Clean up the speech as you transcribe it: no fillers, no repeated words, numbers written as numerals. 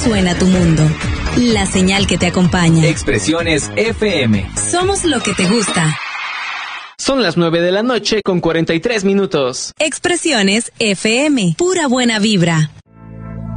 suena tu mundo. La señal que te acompaña. Expresiones FM. Somos lo que te gusta. Son las 9 de la noche con 43 minutos. Expresiones FM. Pura buena vibra.